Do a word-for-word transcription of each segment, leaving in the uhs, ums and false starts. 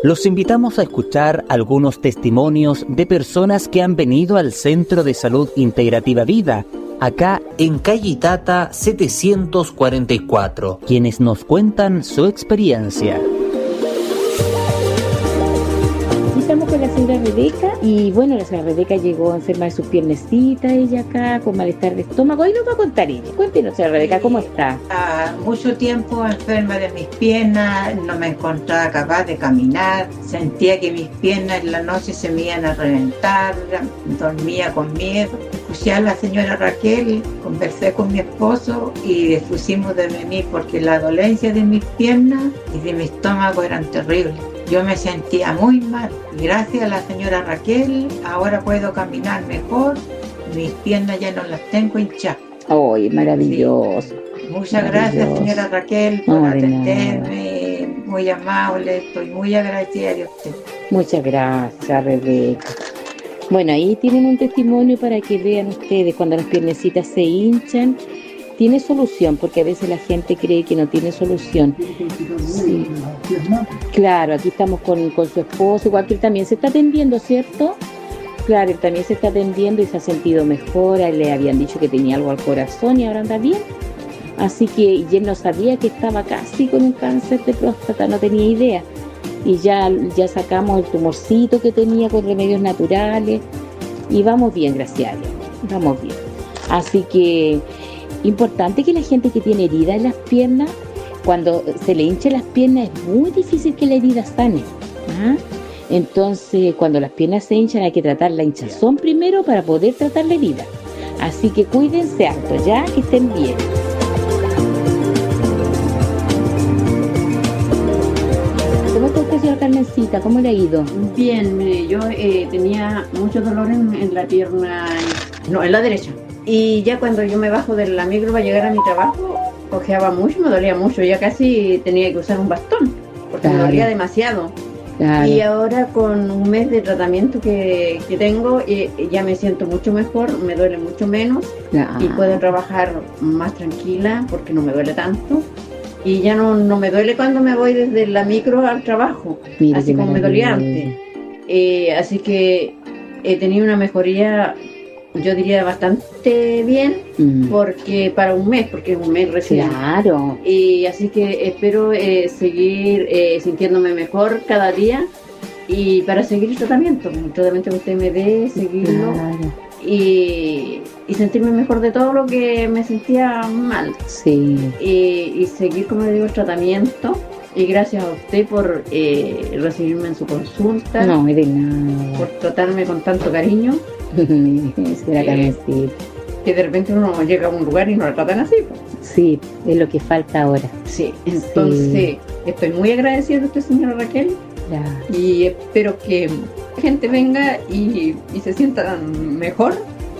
Los invitamos a escuchar algunos testimonios de personas que han venido al Centro de Salud Integrativa Vida, acá en calle Itata setecientos cuarenta y cuatro, quienes nos cuentan su experiencia. Estamos con la señora Rebeca y bueno, la señora Rebeca llegó enferma de sus piernecitas, ella acá con malestar de estómago y nos va a contar ella. Cuéntenos, señora Rebeca, ¿cómo está? Ah, mucho tiempo enferma de mis piernas, no me encontraba capaz de caminar, sentía que mis piernas en la noche se me iban a reventar, dormía con miedo. Escuché a la señora Raquel, conversé con mi esposo y dispusimos de venir porque la dolencia de mis piernas y de mi estómago eran terribles. Yo me sentía muy mal. Gracias a la señora Raquel, ahora puedo caminar mejor. Mis piernas ya no las tengo hinchadas. ¡Ay, maravilloso! Sí. Muchas gracias, señora Raquel, por no, atenderme. Muy amable, estoy muy agradecida de usted. Muchas gracias, Rebeca. Bueno, ahí tienen un testimonio para que vean ustedes cuando las piernecitas se hinchan. Tiene solución, porque a veces la gente cree que no tiene solución. Sí. Claro, aquí estamos con, con su esposo, igual que él también se está atendiendo, ¿cierto? Claro, él también se está atendiendo y se ha sentido mejor. A él le habían dicho que tenía algo al corazón y ahora anda bien. Así que y él no sabía que estaba casi con un cáncer de próstata, no tenía idea. Y ya, ya sacamos el tumorcito que tenía con remedios naturales y vamos bien, gracias a Dios, vamos bien. Así que importante que la gente que tiene herida en las piernas, cuando se le hinchen las piernas es muy difícil que la herida sane. ¿Ah? Entonces, cuando las piernas se hinchan hay que tratar la hinchazón primero para poder tratar la herida. Así que cuídense harto, ya, que estén bien. ¿Cómo está usted, señora Carmencita? ¿Cómo le ha ido? Bien, mire, yo eh, tenía mucho dolor en, en la pierna, no, en la derecha. Y ya cuando yo me bajo de la micro para llegar a mi trabajo, cojeaba mucho, me dolía mucho, ya casi tenía que usar un bastón, porque claro, me dolía demasiado. Claro. Y ahora con un mes de tratamiento que, que tengo, eh, ya me siento mucho mejor, me duele mucho menos, claro, y puedo trabajar más tranquila porque no me duele tanto. Y ya no, no me duele cuando me voy desde la micro al trabajo, Mira así como me dolía antes. Eh, así que he tenido una mejoría, yo diría bastante bien, mm. porque para un mes, porque es un mes recién. Claro. Y así que espero eh, seguir eh, sintiéndome mejor cada día y para seguir el tratamiento, el tratamiento que usted me dé, seguirlo, claro, y, y sentirme mejor de todo lo que me sentía mal. Sí. Y, y seguir, como le digo, el tratamiento. Y gracias a usted por eh, recibirme en su consulta. No, de nada. Por tratarme con tanto cariño. Será eh, que de repente uno llega a un lugar y no lo tratan así. Pues. Sí, es lo que falta ahora. Sí, entonces sí, estoy muy agradecida de usted, señora Raquel. Ya. Y espero que gente venga y, y se sienta mejor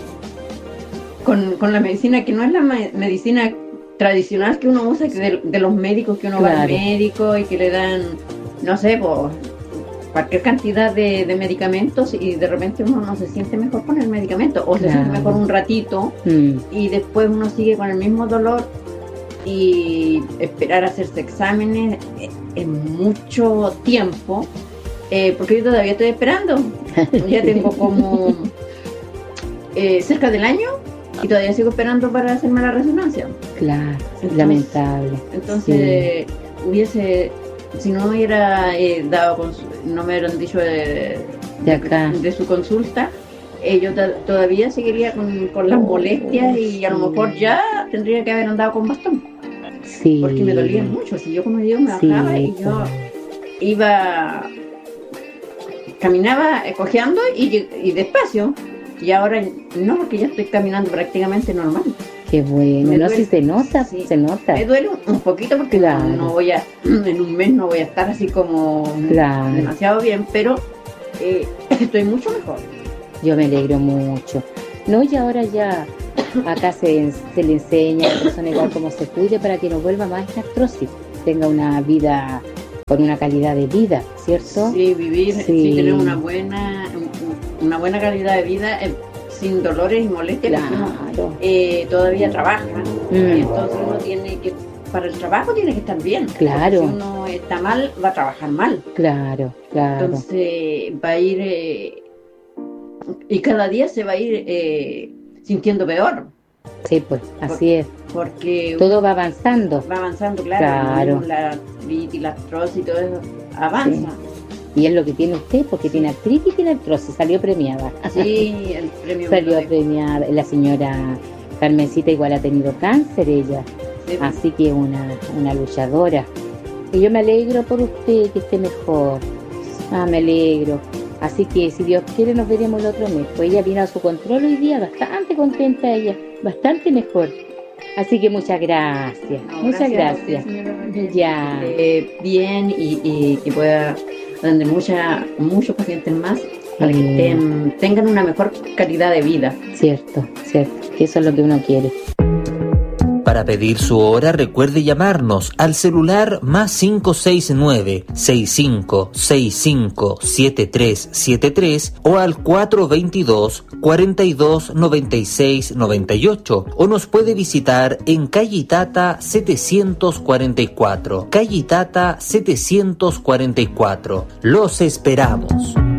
con, con la medicina, que no es la me- medicina tradicional que uno usa, que de, de los médicos, que uno claro. va al médico y que le dan, no sé, pues cualquier cantidad de, de medicamentos y de repente uno no se siente mejor con el medicamento o claro. se siente mejor un ratito mm. y después uno sigue con el mismo dolor y esperar a hacerse exámenes en mucho tiempo, eh, porque yo todavía estoy esperando. Ya tengo como eh, cerca del año y todavía sigo esperando para hacerme la resonancia. Claro, entonces, lamentable. Entonces sí. hubiese, si no hubiera eh, dado, cons- no me hubieran dicho de, de, acá. de, de su consulta, eh, yo t- todavía seguiría con, con las molestias y a lo mejor ya tendría que haber andado con bastón. Sí. Porque me dolía mucho. Si yo, como digo, me bajaba sí, y yo iba, caminaba eh, cojeando y, y despacio. Y ahora no, porque ya estoy caminando prácticamente normal. Qué bueno, me no duele, si se nota, sí, se nota. Me duele un, un poquito porque claro. no, no voy a, en un mes no voy a estar así como claro. demasiado bien, pero eh, estoy mucho mejor. Yo me alegro mucho. No, y ahora ya acá se, se le enseña a la persona igual cómo se cuide para que no vuelva más esta artrosis, tenga una vida con una calidad de vida, ¿cierto? Sí, vivir, sí, sí tener una buena, una buena calidad de vida eh, sin dolores y molestias. Claro. Uno, eh, todavía trabaja mm. y entonces uno tiene que para el trabajo tiene que estar bien. Claro. Si uno está mal, va a trabajar mal. Claro, claro. Entonces va a ir, eh, y cada día se va a ir eh, sintiendo peor. Sí, pues, así es. Porque todo va avanzando. Va avanzando, claro. Claro. La artritis, la artrosis y todo eso avanza. Sí. Y es lo que tiene usted, porque tiene artritis y tiene artrosis. Salió premiada. Sí, el premio. Salió premiada. La señora Carmencita igual ha tenido cáncer ella. Sí. Así que una, una luchadora. Y yo me alegro por usted, que esté mejor. Ah, me alegro. Así que si Dios quiere nos veremos el otro mes. Pues ella vino a su control hoy día, bastante contenta ella, bastante mejor. Así que muchas gracias, no, muchas gracias. gracias. Ya. Eh, bien y, y que pueda tener mucha, muchos pacientes más para que estén, tengan una mejor calidad de vida. Cierto, cierto, que eso es lo que uno quiere. Para pedir su hora, recuerde llamarnos al celular más cinco seis nueve, seis cinco seis cinco, siete tres siete tres o al cuatro dos dos, cuatro dos nueve seis nueve ocho, o nos puede visitar en calle Itata setecientos cuarenta y cuatro. Calle Itata setecientos cuarenta y cuatro. Los esperamos.